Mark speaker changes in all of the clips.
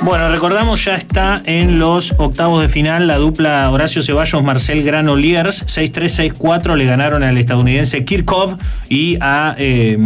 Speaker 1: Bueno, recordamos, ya está en los octavos de final la dupla Horacio Ceballos-Marcel Granollers. 6-3, 6-4 le ganaron al estadounidense Kirchhoff y a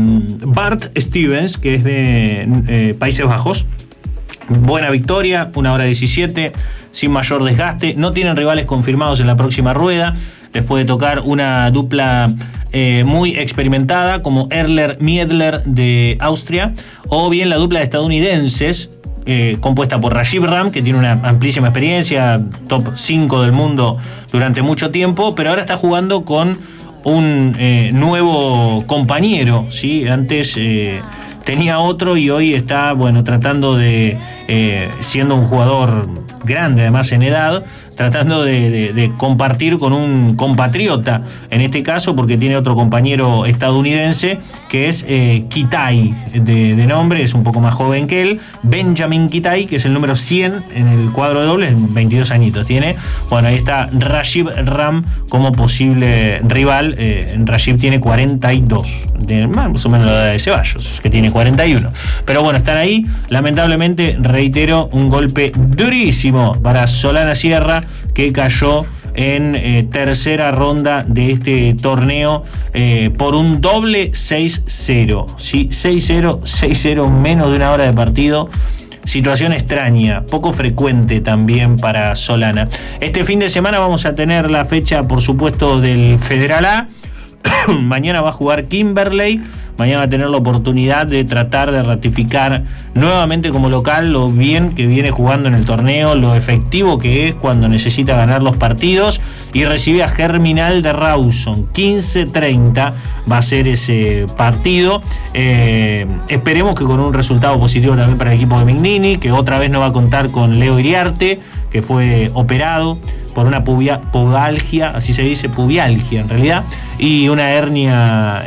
Speaker 1: Bart Stevens, que es de Países Bajos. Buena victoria, 1:17, sin mayor desgaste. No tienen rivales confirmados en la próxima rueda. Les puede tocar una dupla muy experimentada como Erler Miedler de Austria, o bien la dupla de estadounidenses compuesta por Rashid Ram, que tiene una amplísima experiencia, top 5 del mundo durante mucho tiempo, pero ahora está jugando con un nuevo compañero, ¿sí? Antes tenía otro y hoy está, bueno, tratando de, siendo un jugador grande además en edad, tratando de compartir con un compatriota, en este caso porque tiene otro compañero estadounidense que es Kitai de nombre, es un poco más joven que él, Benjamin Kitai, que es el número 100 en el cuadro de dobles, 22 añitos tiene. Bueno, ahí está Rashid Ram como posible rival. Rashid tiene 42, más o menos la edad de Ceballos, que tiene 41. Pero bueno, están ahí. Lamentablemente, reitero, un golpe durísimo para Solana Sierra, que cayó en tercera ronda de este torneo por un doble 6-0. ¿Sí? 6-0, 6-0, menos de una hora de partido. Situación extraña, poco frecuente también para Solana. Este fin de semana vamos a tener la fecha, por supuesto, del Federal A. Mañana va a jugar Kimberley. Mañana va a tener la oportunidad de tratar de ratificar nuevamente como local lo bien que viene jugando en el torneo, lo efectivo que es cuando necesita ganar los partidos, y recibe a Germinal de Rawson. 15-30 va a ser ese partido. Esperemos que con un resultado positivo también para el equipo de Mignini, que otra vez no va a contar con Leo Iriarte, que fue operado por una pubalgia, así se dice, pubialgia en realidad, y una hernia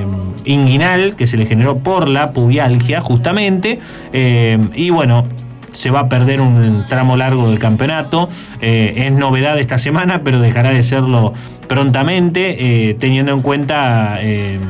Speaker 1: inguinal que se le generó por la pubialgia justamente, y bueno, se va a perder un tramo largo del campeonato. Es novedad esta semana, pero dejará de serlo prontamente, teniendo en cuenta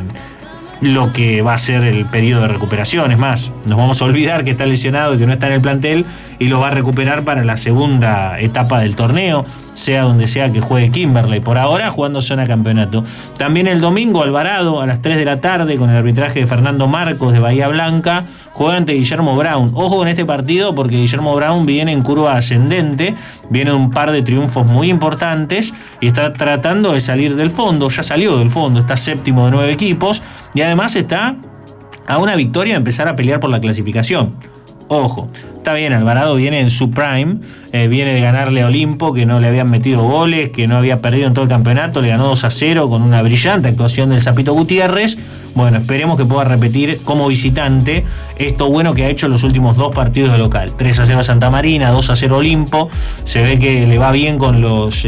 Speaker 1: lo que va a ser el periodo de recuperación. Es más, nos vamos a olvidar que está lesionado y que no está en el plantel, y lo va a recuperar para la segunda etapa del torneo, sea donde sea que juegue Kimberley. Por ahora jugando zona campeonato. También el domingo Alvarado a las 3 de la tarde, con el arbitraje de Fernando Marcos de Bahía Blanca, juega ante Guillermo Brown. Ojo con este partido porque Guillermo Brown viene en curva ascendente, viene de un par de triunfos muy importantes y está tratando de salir del fondo. Ya salió del fondo, está séptimo de 9 equipos y además está a una victoria de empezar a pelear por la clasificación. Ojo, está bien, Alvarado viene en su prime, viene de ganarle a Olimpo, que no le habían metido goles, que no había perdido en todo el campeonato, le ganó 2-0 con una brillante actuación del Zapito Gutiérrez. Bueno, esperemos que pueda repetir como visitante esto bueno que ha hecho en los últimos 2 partidos de local. 3-0 a Santa Marina, 2-0 Olimpo. Se ve que le va bien con los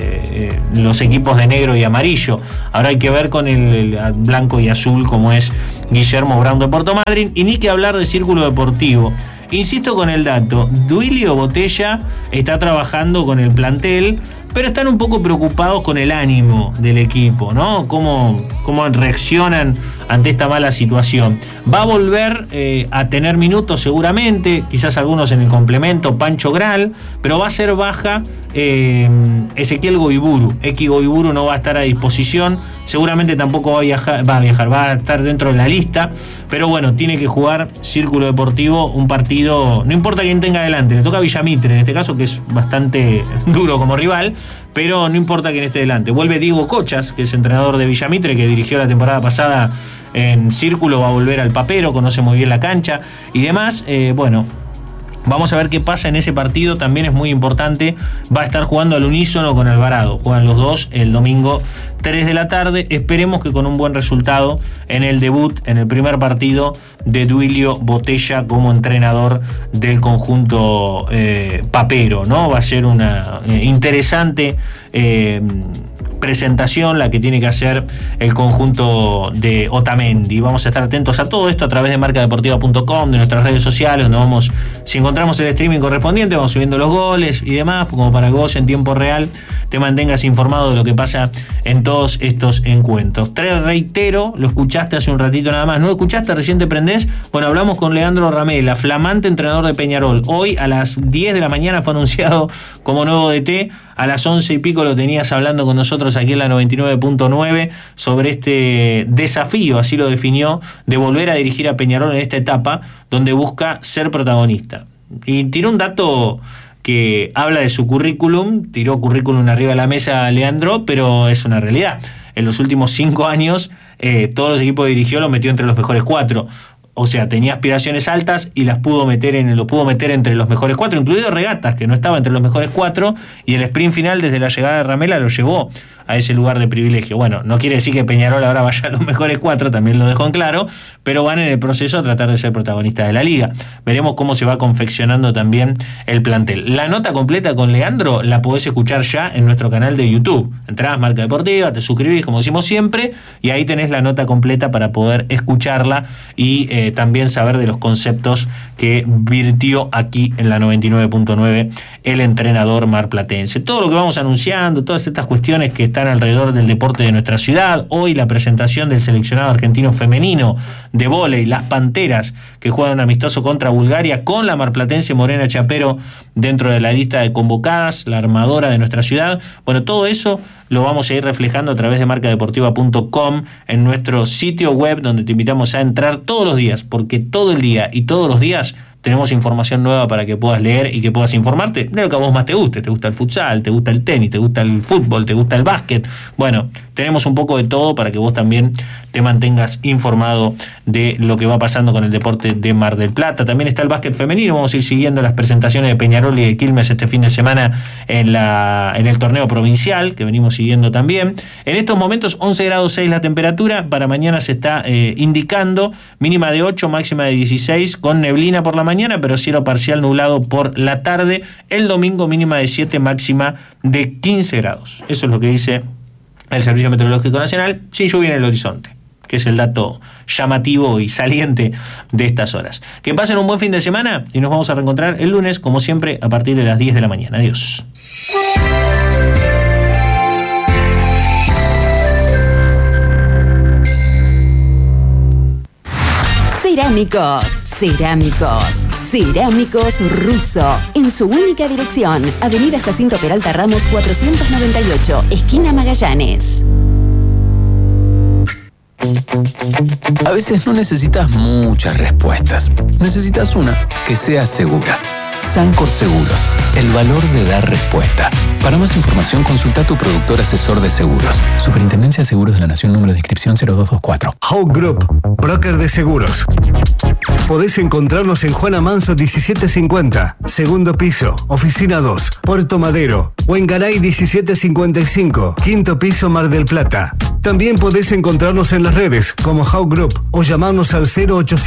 Speaker 1: equipos de negro y amarillo. Ahora hay que ver con el blanco y azul, como es Guillermo Brown de Puerto Madryn. Y ni que hablar de Círculo Deportivo. Insisto con el dato, Duilio Botella está trabajando con el plantel, pero están un poco preocupados con el ánimo del equipo, ¿no? Cómo reaccionan ante esta mala situación. Va a volver a tener minutos seguramente, quizás algunos en el complemento, Pancho Gral, pero va a ser baja Ezequiel Goiburu. Eki Goiburu no va a estar a disposición, seguramente tampoco va a estar dentro de la lista, pero bueno, tiene que jugar Círculo Deportivo un partido, no importa quién tenga adelante, le toca a Villamitre en este caso, que es bastante duro como rival, pero no importa quién esté delante. Vuelve Diego Cochas, que es entrenador de Villamitre, que dirigió la temporada pasada en Círculo, va a volver al papero, conoce muy bien la cancha y demás. Bueno, vamos a ver qué pasa en ese partido, también es muy importante. Va a estar jugando al unísono con Alvarado, juegan los dos el domingo 3 de la tarde. Esperemos que con un buen resultado en el debut, en el primer partido de Duilio Botella como entrenador del conjunto papero, ¿no? Va a ser una interesante presentación la que tiene que hacer el conjunto de Otamendi. Vamos a estar atentos a todo esto a través de marcadeportiva.com, de nuestras redes sociales, donde vamos Si encontramos el streaming correspondiente, vamos subiendo los goles y demás, como para que vos en tiempo real te mantengas informado de lo que pasa en todos estos encuentros. Reitero, lo escuchaste hace un ratito nada más. ¿No lo escuchaste? ¿Recién te prendés? Bueno, hablamos con Leandro Ramela, flamante entrenador de Peñarol. Hoy a las 10 de la mañana fue anunciado como nuevo DT. A las 11 y pico lo tenías hablando con nosotros aquí en la 99.9 sobre este desafío, así lo definió, de volver a dirigir a Peñarol en esta etapa donde busca ser protagonista. Y tiró un dato que habla de su currículum, tiró currículum arriba de la mesa Leandro, pero es una realidad. En los últimos 5 años, todos los equipos que dirigió los metió entre los mejores 4. O sea, tenía aspiraciones altas y lo pudo meter entre los mejores 4, incluido Regatas, que no estaba entre los mejores 4, y el sprint final desde la llegada de Ramela lo llevó a ese lugar de privilegio. Bueno, no quiere decir que Peñarol ahora vaya a los mejores 4, también lo dejó en claro, pero van en el proceso a tratar de ser protagonistas de la liga. Veremos cómo se va confeccionando también el plantel. La nota completa con Leandro la podés escuchar ya en nuestro canal de YouTube. Entrás, Marca Deportiva, te suscribís como decimos siempre, y ahí tenés la nota completa para poder escucharla y también saber de los conceptos que virtió aquí en la 99.9 el entrenador marplatense. Todo lo que vamos anunciando, todas estas cuestiones que están alrededor del deporte de nuestra ciudad. Hoy la presentación del seleccionado argentino femenino de vóley, las Panteras, que juegan un amistoso contra Bulgaria con la marplatense Morena Chapero dentro de la lista de convocadas, la armadora de nuestra ciudad. Bueno, todo eso lo vamos a ir reflejando a través de marcadeportiva.com en nuestro sitio web, donde te invitamos a entrar todos los días, porque todo el día y todos los días tenemos información nueva para que puedas leer y que puedas informarte de lo que a vos más te guste. Te gusta el futsal, te gusta el tenis, te gusta el fútbol, te gusta el básquet. Bueno, tenemos un poco de todo para que vos también te mantengas informado de lo que va pasando con el deporte de Mar del Plata. También está el básquet femenino. Vamos a ir siguiendo las presentaciones de Peñarol y de Quilmes este fin de semana en el torneo provincial, que venimos siguiendo también. En estos momentos 11 grados 6 la temperatura. Para mañana se está indicando mínima de 8, máxima de 16, con neblina por la mañana, pero cielo parcial nublado por la tarde. El domingo mínima de 7, máxima de 15 grados. Eso es lo que dice el Servicio Meteorológico Nacional, sin lluvia en el horizonte, que es el dato llamativo y saliente de estas horas. Que pasen un buen fin de semana y nos vamos a reencontrar el lunes, como siempre, a partir de las 10 de la mañana. Adiós.
Speaker 2: Cerámicos Russo, en su única dirección, Avenida Jacinto Peralta Ramos 498, esquina Magallanes.
Speaker 3: A veces no necesitas muchas respuestas, necesitas una que sea segura. Sancor Seguros, el valor de dar respuesta. Para más información, consulta a tu productor asesor de seguros. Superintendencia de Seguros de la Nación, número de inscripción 0224.
Speaker 4: Hawk Group, broker de seguros. Podés encontrarnos en Juana Manso 1750, segundo piso, oficina 2, Puerto Madero, o en Garay 1755, quinto piso, Mar del Plata. También podés encontrarnos en las redes como Hawk Group o llamarnos al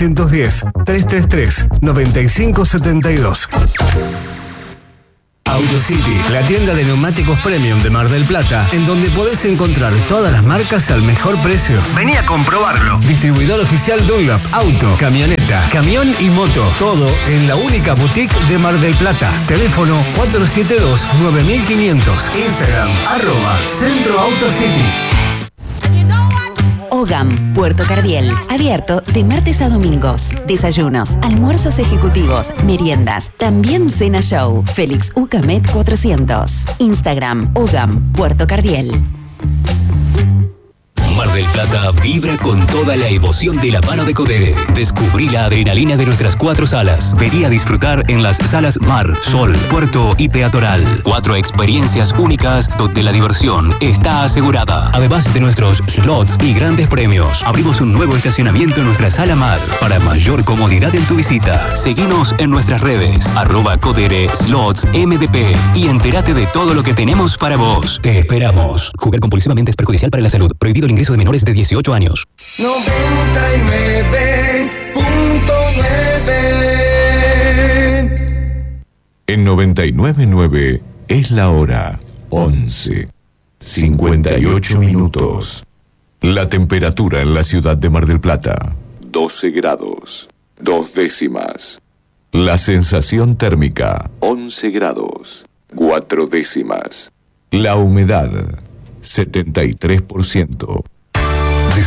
Speaker 4: 0810-333-9572. AutoCity, la tienda de neumáticos premium de Mar del Plata, en donde podés encontrar todas las marcas al mejor precio. Vení a comprobarlo. Distribuidor oficial Dunlop, auto, camioneta, camión y moto. Todo en la única boutique de Mar del Plata. Teléfono 472-9500. Instagram, @Centro AutoCity.
Speaker 2: Ogam, Puerto Cardiel, abierto de martes a domingos. Desayunos, almuerzos ejecutivos, meriendas, también cena show. Félix Ucamet 400. Instagram, Ogam, Puerto Cardiel.
Speaker 5: Mar del Plata vibra con toda la emoción de la mano de Codere. Descubrí la adrenalina de nuestras 4 salas. Vení a disfrutar en las salas Mar, Sol, Puerto y Peatonal. 4 experiencias únicas donde la diversión está asegurada. Además de nuestros slots y grandes premios, abrimos un nuevo estacionamiento en nuestra sala Mar para mayor comodidad en tu visita. Seguinos en nuestras redes @Codere Slots MDP y entérate de todo lo que tenemos para vos. Te esperamos. Jugar compulsivamente es perjudicial para la salud. Prohibido el ingreso de menores de 18 años.
Speaker 6: 99.9. En 99.9 es la hora 11:58 minutos. La temperatura en la ciudad de Mar del Plata, 12 grados, 2 décimas. La sensación térmica, 11 grados, 4 décimas. La humedad, 73%.